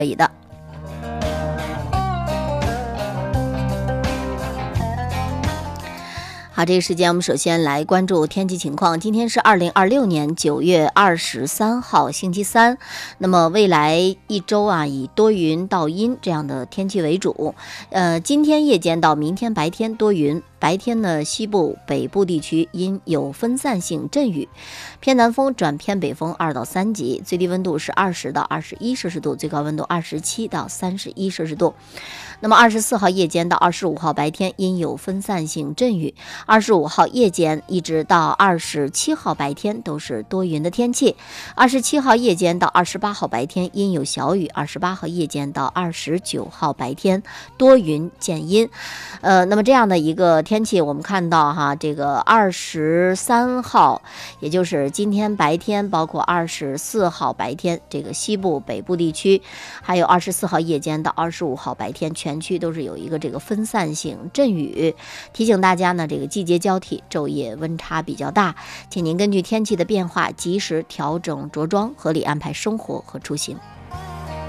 可以的。好，这个时间我们首先来关注天气情况。今天是2026年9月23号，星期三。那么未来一周啊，以多云到阴这样的天气为主。今天夜间到明天白天多云。白天呢，西部、北部地区阴有分散性阵雨，偏南风转偏北风2到3级，最低温度是20到21摄氏度，最高温度27到31摄氏度。那么24号夜间到25号白天阴有分散性阵雨，25号夜间一直到27号白天都是多云的天气，27号夜间到28号白天阴有小雨，28号夜间到29号白天多云见阴。那么这样的一个天气，我们看到哈，这个23号，也就是今天白天，包括24号白天，这个西部、北部地区，还有24号夜间到25号白天，全区都是有一个这个分散性阵雨。提醒大家呢，这个季节交替，昼夜温差比较大，请您根据天气的变化及时调整着装，合理安排生活和出行。